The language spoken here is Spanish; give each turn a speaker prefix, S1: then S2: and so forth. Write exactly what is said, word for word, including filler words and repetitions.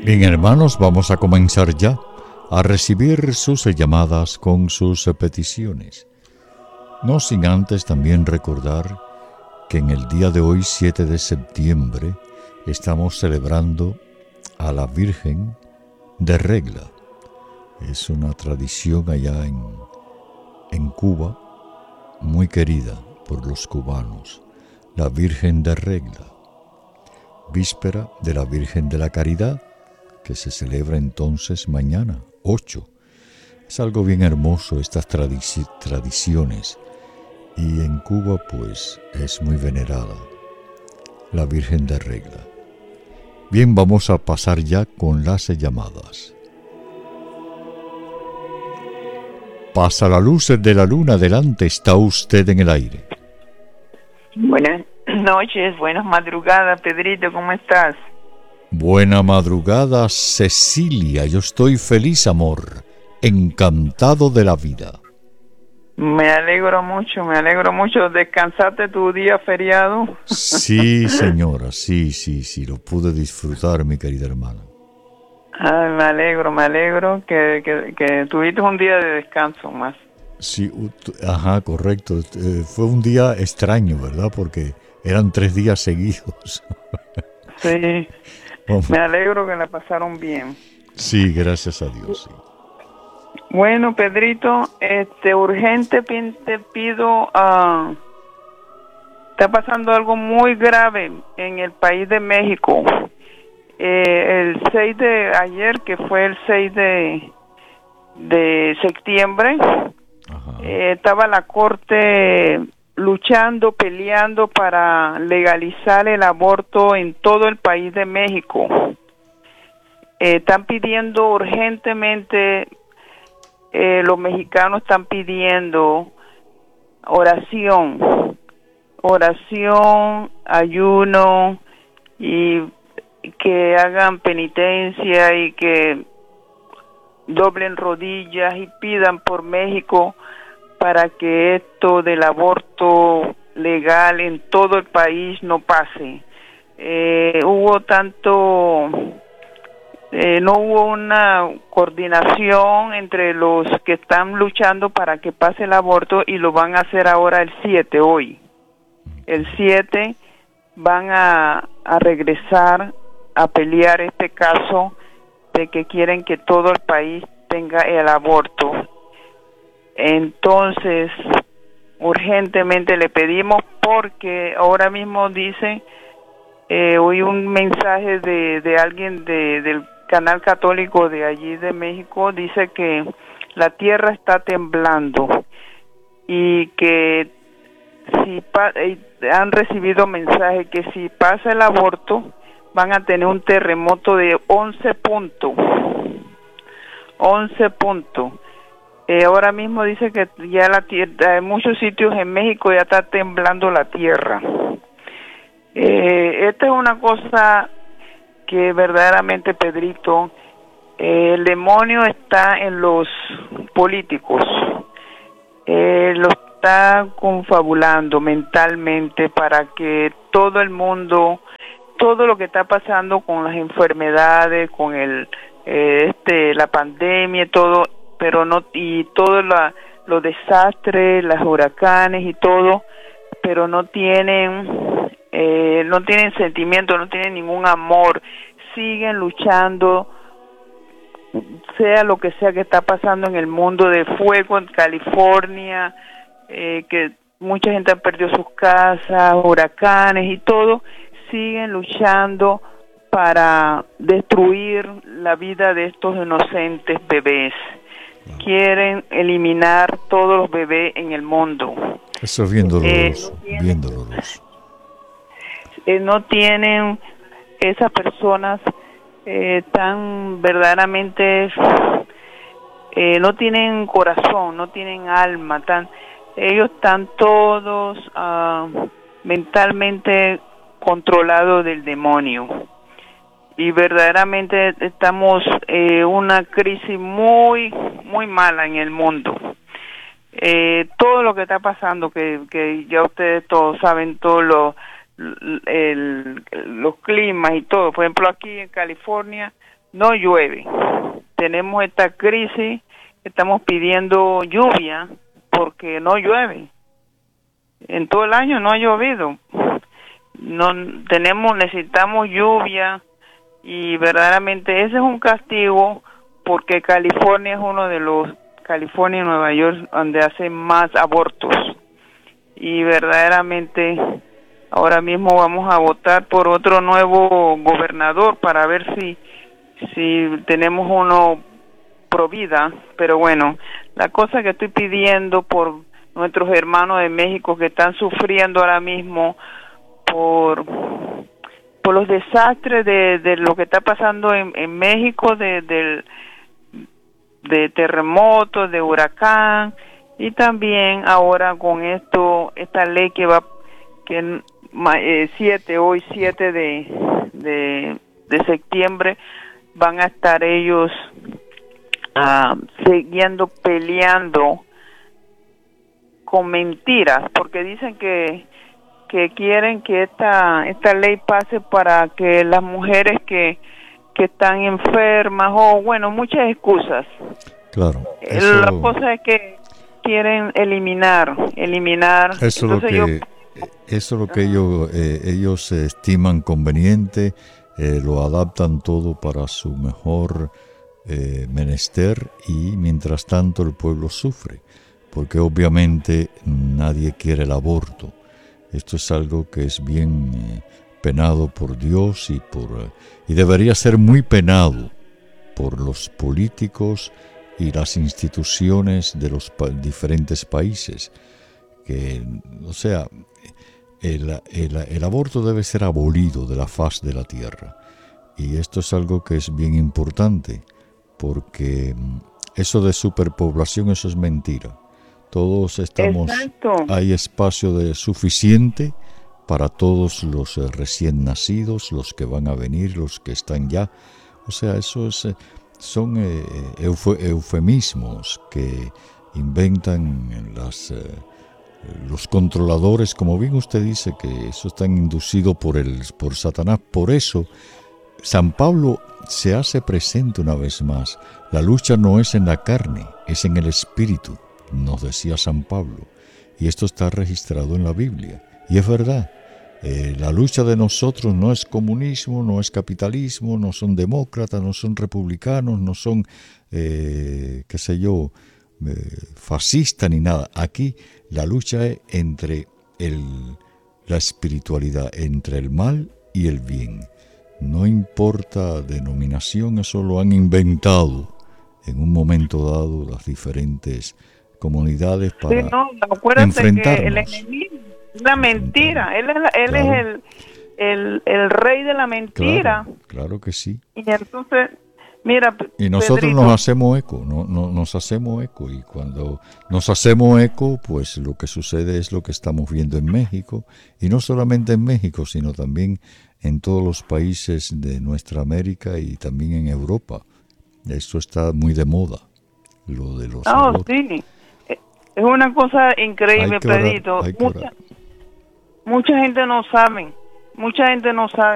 S1: Bien, hermanos, vamos a comenzar ya a recibir sus llamadas con sus peticiones. No sin antes también recordar que en el día de hoy, siete de septiembre, estamos celebrando a la Virgen de Regla. Es una tradición allá en, en Cuba, muy querida por los cubanos, la Virgen de Regla. Víspera de la Virgen de la Caridad, que se celebra entonces mañana, ocho. Es algo bien hermoso estas tradici- tradiciones, y en Cuba pues es muy venerada la Virgen de Regla. Bien, vamos a pasar ya con las llamadas. Pasa la luz de la luna, adelante, está usted en el aire.
S2: Buenas noches, buenas madrugadas, Pedrito, ¿cómo estás?
S1: Buena madrugada, Cecilia, yo estoy feliz, amor, encantado de la vida.
S2: Me alegro mucho, me alegro mucho. ¿Descansaste tu día feriado?
S1: Sí, señora, sí, sí, sí, lo pude disfrutar, mi querida hermana.
S2: Ay, me alegro, me alegro que, que, que tuviste un día de descanso más.
S1: Sí, ajá, correcto. Eh, fue un día extraño, ¿verdad? Porque eran tres días seguidos.
S2: Sí,
S1: Vamos.
S2: Me alegro que la pasaron bien.
S1: Sí, gracias a Dios, sí.
S2: Bueno, Pedrito, este, urgente te pido, uh, está pasando algo muy grave en el país de México. Eh, el seis de ayer, que fue el seis de, de septiembre, eh, estaba la corte luchando, peleando para legalizar el aborto en todo el país de México. Eh, están pidiendo urgentemente, eh, los mexicanos están pidiendo oración, oración, ayuno, y que hagan penitencia y que doblen rodillas y pidan por México para que esto del aborto legal en todo el país no pase. Eh, hubo tanto, eh, no hubo una coordinación entre los que están luchando para que pase el aborto, y lo van a hacer ahora el siete, hoy. El siete van a, a regresar a pelear este caso de que quieren que todo el país tenga el aborto. Entonces, urgentemente le pedimos, porque ahora mismo dice, eh, oí un mensaje de, de alguien de, del canal católico de allí de México, dice que la tierra está temblando y que si pa- eh, han recibido mensaje que si pasa el aborto van a tener un terremoto de once puntos. once puntos. Eh, ahora mismo dice que ya la tierra, en muchos sitios en México ya está temblando la tierra. Eh, esta es una cosa que verdaderamente, Pedrito, eh, el demonio está en los políticos. Eh, lo está confabulando mentalmente para que todo el mundo, todo lo que está pasando con las enfermedades, con el eh, este la pandemia, todo, pero no, y todos los desastres, los huracanes y todo, pero no tienen eh, no tienen sentimiento, no tienen ningún amor, siguen luchando, sea lo que sea que está pasando en el mundo, de fuego en California, eh, que mucha gente ha perdido sus casas, huracanes y todo, siguen luchando para destruir la vida de estos inocentes bebés. Quieren eliminar todos los bebés en el mundo.
S1: Eso es bien doloroso,
S2: eh, no tienen,
S1: bien doloroso.
S2: Eh, no tienen esas personas eh, tan verdaderamente, eh, no tienen corazón, no tienen alma, tan, ellos están todos uh, mentalmente controlados del demonio. Y verdaderamente estamos en eh, una crisis muy, muy mala en el mundo. Eh, todo lo que está pasando, que, que ya ustedes todos saben, todos los el, los climas y todo. Por ejemplo, aquí en California no llueve. Tenemos esta crisis, estamos pidiendo lluvia porque no llueve. En todo el año no ha llovido. No tenemos, necesitamos lluvia y verdaderamente ese es un castigo porque California es uno de los, California y Nueva York, donde hacen más abortos. Y verdaderamente ahora mismo vamos a votar por otro nuevo gobernador para ver si si tenemos uno pro vida, pero bueno, la cosa que estoy pidiendo por nuestros hermanos de México que están sufriendo ahora mismo por por los desastres de, de lo que está pasando en, en México, de, de, de terremotos, de huracán, y también ahora con esto, esta ley que va, que eh, siete, hoy siete de, de, de septiembre, van a estar ellos uh, siguiendo peleando con mentiras, porque dicen que que quieren que esta esta ley pase para que las mujeres que que están enfermas o bueno, muchas excusas.
S1: Claro. Eso,
S2: la cosa es que quieren eliminar, eliminar.
S1: Eso es lo que
S2: yo,
S1: eso es lo que ellos eh, ellos estiman conveniente. Eh, lo adaptan todo para su mejor eh, menester y mientras tanto el pueblo sufre, porque obviamente nadie quiere el aborto. Esto es algo que es bien eh, penado por Dios y, por, eh, y debería ser muy penado por los políticos y las instituciones de los pa- diferentes países. Que, o sea, El, el, el aborto debe ser abolido de la faz de la tierra. Y esto es algo que es bien importante, porque eso de superpoblación, eso es mentira. Todos estamos,
S2: Exacto.
S1: Hay espacio de suficiente para todos los eh, recién nacidos, los que van a venir, los que están ya. O sea, eso es, eh, son eh, euf- eufemismos que inventan las... Eh, los controladores, como bien usted dice, que eso están inducidos por el por Satanás. Por eso San Pablo se hace presente una vez más. La lucha no es en la carne, es en el espíritu, nos decía San Pablo, y esto está registrado en la Biblia, y es verdad. Eh, la lucha de nosotros no es comunismo, no es capitalismo, no son demócratas, no son republicanos, no son eh, qué sé yo, eh, fascistas ni nada. Aquí la lucha es entre el, la espiritualidad, entre el mal y el bien. No importa denominación, eso lo han inventado en un momento dado las diferentes comunidades para
S2: sí, no, acuérdate
S1: enfrentarnos.
S2: Que el enemigo es la mentira, él, es, él
S1: claro.
S2: es el, el, el rey de la mentira.
S1: Claro, claro que sí.
S2: Y entonces, mira,
S1: y nosotros
S2: Pedrito,
S1: nos hacemos eco, no, no, nos hacemos eco, y cuando nos hacemos eco, pues lo que sucede es lo que estamos viendo en México, y no solamente en México, sino también en todos los países de nuestra América y también en Europa. Esto está muy de moda, lo de los
S2: oh,
S1: abortos.
S2: sí, es una cosa increíble,
S1: Hay que orar,
S2: Pedrito.
S1: hay que
S2: Mucha,
S1: orar.
S2: mucha gente no sabe, mucha gente no sabe.